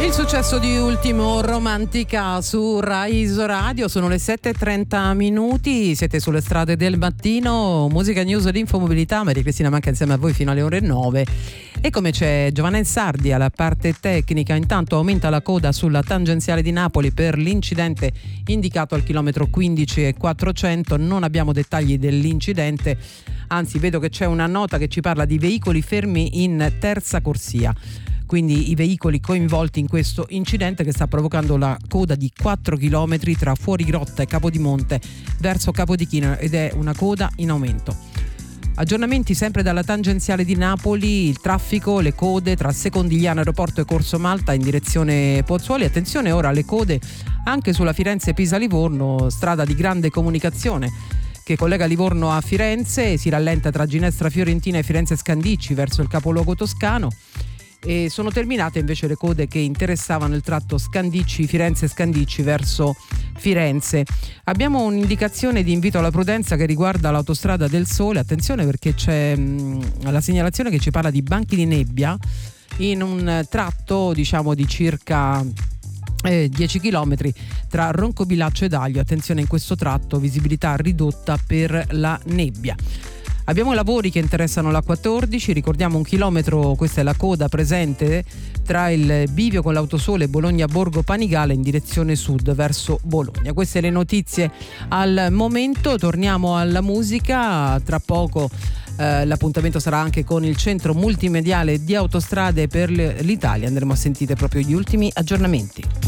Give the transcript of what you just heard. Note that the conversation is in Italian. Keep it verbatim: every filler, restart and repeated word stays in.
Il successo di Ultimo Romantica su Rai Radio. Sono le sette e trenta minuti, siete sulle strade del mattino, musica, news ed infomobilità. Maria Cristina manca insieme a voi fino alle ore nove. E come c'è Giovanna Insardi alla parte tecnica, intanto aumenta la coda sulla tangenziale di Napoli per l'incidente indicato al chilometro quindici e quattrocento. Non abbiamo dettagli dell'incidente, anzi vedo che c'è una nota che ci parla di veicoli fermi in terza corsia. Quindi i veicoli coinvolti in questo incidente che sta provocando la coda di quattro chilometri tra Fuorigrotta e Capodimonte verso Capodichino, ed è una coda in aumento. Aggiornamenti sempre dalla tangenziale di Napoli, il traffico, le code tra Secondigliano Aeroporto e Corso Malta in direzione Pozzuoli. Attenzione ora alle code anche sulla Firenze-Pisa-Livorno, strada di grande comunicazione che collega Livorno a Firenze, si rallenta tra Ginestra Fiorentina e Firenze Scandicci verso il capoluogo toscano. E sono terminate invece le code che interessavano il tratto Scandicci, Firenze Scandicci verso Firenze. Abbiamo un'indicazione di invito alla prudenza che riguarda l'autostrada del Sole. Attenzione perché c'è mh, la segnalazione che ci parla di banchi di nebbia in un tratto diciamo di circa eh, dieci chilometri tra Roncobilaccio ed Aglio. Attenzione, in questo tratto visibilità ridotta per la nebbia. Abbiamo lavori che interessano la quattordici, ricordiamo un chilometro, questa è la coda presente tra il bivio con l'Autosole Bologna Borgo Panigale in direzione sud verso Bologna. Queste le notizie al momento, torniamo alla musica, tra poco eh, l'appuntamento sarà anche con il centro multimediale di Autostrade per l'Italia, andremo a sentire proprio gli ultimi aggiornamenti.